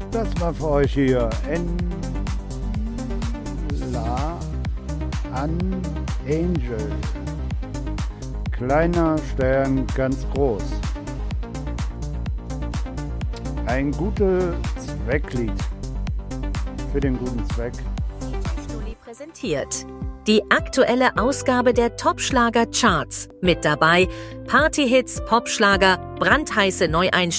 Das war für euch hier an Angel. Kleiner Stern, ganz groß. Ein gutes Zwecklied. Für den guten Zweck. Präsentiert. Die aktuelle Ausgabe der Top-Schlager-Charts. Mit dabei Partyhits, Popschlager, brandheiße Neueinstellungen.